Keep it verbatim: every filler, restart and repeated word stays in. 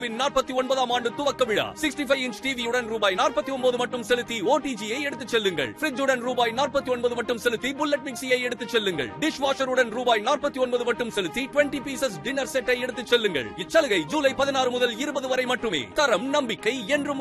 நாற்பத்தி ஒன்பதாம் ஆண்டு துவக்க விழா சிக்ஸ்டி ஃபைவ் இன்ச் டிவியுடன் ரூபாய் நாற்பத்தி ஒன்பது மட்டும் செலுத்தி ஓடிஜியை எடுத்துச் செல்லுங்கள். ஃபிரிட்ஜுடன் ரூபாய் நாற்பத்தி ஒன்பது மட்டும் செலுத்தி புல்லட் மிக்சியை எடுத்துச் செல்லுங்கள். டிஷ் வாஷருடன் ரூபாய் நாற்பத்தி ஒன்பது மட்டும் செலுத்தி டுவெண்ட்டி பீசஸ் டின்னர் செட்டை எடுத்துச் செல்லுங்கள். இச்சலுகை ஜூலை பதினாறு முதல் இருபது வரை மட்டுமே. தரம் நம்பிக்கை என்றும்